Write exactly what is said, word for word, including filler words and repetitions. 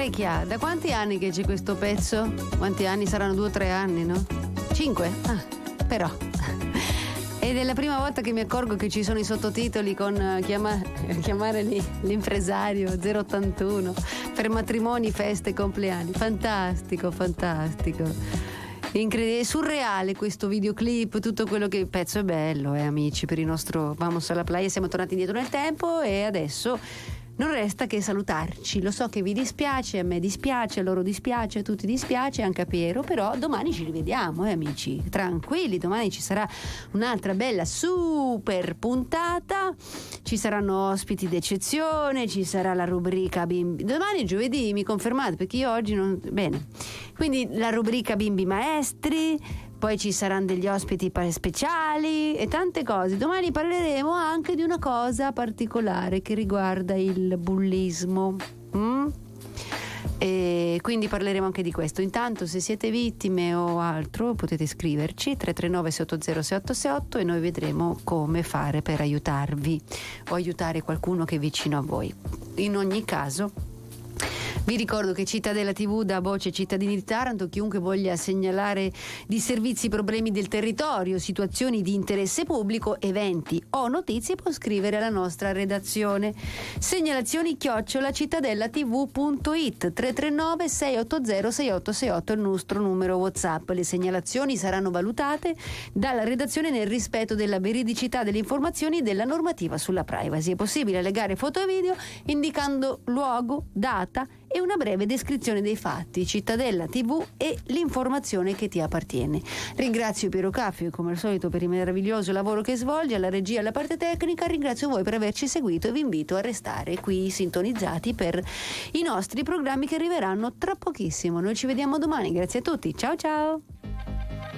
Vecchia, da quanti anni che c'è questo pezzo? Quanti anni? Saranno due o tre anni, no? Cinque? Ah, però. Ed è la prima volta che mi accorgo che ci sono i sottotitoli con uh, chiama- chiamare lì, l'impresario zero ottantuno per matrimoni, feste, compleanni. Fantastico, fantastico. Incredibile, è surreale questo videoclip, tutto quello che il pezzo è bello, eh amici, per il nostro Vamos alla Playa. Siamo tornati indietro nel tempo e adesso non resta che salutarci. Lo so che vi dispiace, a me dispiace, a loro dispiace, a tutti dispiace, anche a Piero, però domani ci rivediamo, eh amici, tranquilli, domani ci sarà un'altra bella super puntata, ci saranno ospiti d'eccezione, ci sarà la rubrica bimbi, domani è giovedì, mi confermate, perché io oggi non... bene, quindi la rubrica bimbi maestri, poi ci saranno degli ospiti speciali e tante cose. Domani parleremo anche di una cosa particolare che riguarda il bullismo. Mm? E quindi parleremo anche di questo. Intanto, se siete vittime o altro, potete scriverci tre tre nove sei otto zero sei otto sei otto e noi vedremo come fare per aiutarvi o aiutare qualcuno che è vicino a voi. In ogni caso, vi ricordo che Cittadella tivù dà voce ai cittadini di Taranto. Chiunque voglia segnalare di servizi, problemi del territorio, situazioni di interesse pubblico, eventi o notizie può scrivere alla nostra redazione. Segnalazioni chiocciola cittadellativù punto it, tre tre nove sei otto zero sei otto sei otto è il nostro numero WhatsApp. Le segnalazioni saranno valutate dalla redazione nel rispetto della veridicità delle informazioni e della normativa sulla privacy. È possibile legare foto e video indicando luogo, data e una breve descrizione dei fatti. Cittadella tivù e l'informazione che ti appartiene. Ringrazio Piero Caffio come al solito per il meraviglioso lavoro che svolge, alla regia e alla parte tecnica. Ringrazio voi per averci seguito e vi invito a restare qui sintonizzati per i nostri programmi che arriveranno tra pochissimo. Noi ci vediamo domani, grazie a tutti, ciao ciao.